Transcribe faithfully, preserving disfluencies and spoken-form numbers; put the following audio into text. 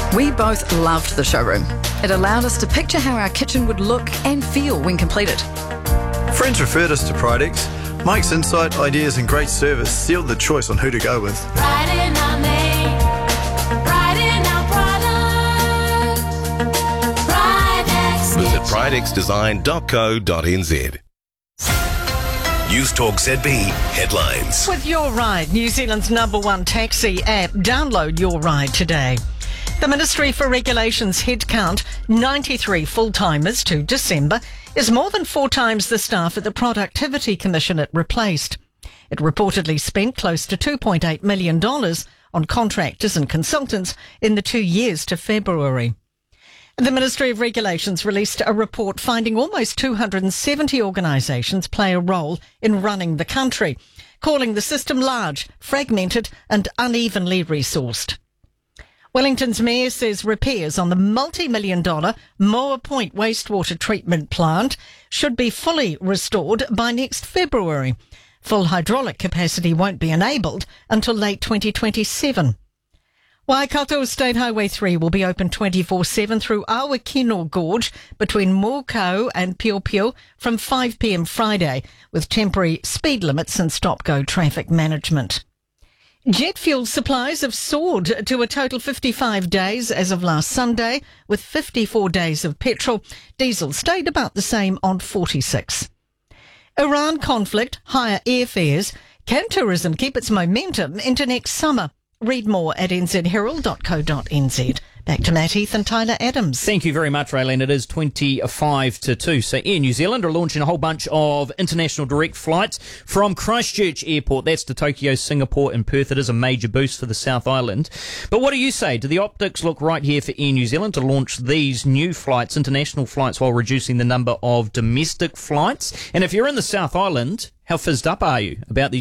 We both loved the showroom. It allowed us to picture how our kitchen would look and feel when completed. Friends referred us to Pridex. Mike's insight, ideas and great service sealed the choice on who to go with. Pride in our name, pride in our product. Pridex Visit Kitchen. pridex design dot co dot n z. News Talk Z B headlines. With Your Ride, New Zealand's number one taxi app, download Your Ride today. The Ministry for Regulation's headcount, ninety-three full-timers to December, is more than four times the staff at the Productivity Commission it replaced. It reportedly spent close to two point eight million dollars on contractors and consultants in the two years to February. The Ministry of Regulations released a report finding almost two hundred seventy organisations play a role in running the country, calling the system large, fragmented and unevenly resourced. Wellington's mayor says repairs on the multi-million dollar Moa Point wastewater treatment plant should be fully restored by next February. Full hydraulic capacity won't be enabled until late twenty twenty-seven. Waikato State Highway three will be open twenty-four seven through Awakino Gorge between Mokau and Pio Pio from five p m Friday, with temporary speed limits and stop-go traffic management. Jet fuel supplies have soared to a total fifty-five days as of last Sunday, with fifty-four days of petrol. Diesel stayed about the same on forty-six. Iran conflict, higher airfares. Can tourism keep its momentum into next summer? Read more at n z herald dot co dot n z. Back to Matt Heath and Tyler Adams. Thank you very much, Raylene. It is twenty-five to two. So Air New Zealand are launching a whole bunch of international direct flights from Christchurch Airport. That's to Tokyo, Singapore and Perth. It is a major boost for the South Island. But what do you say? Do the optics look right here for Air New Zealand to launch these new flights, international flights, while reducing the number of domestic flights? And if you're in the South Island, how fizzed up are you about these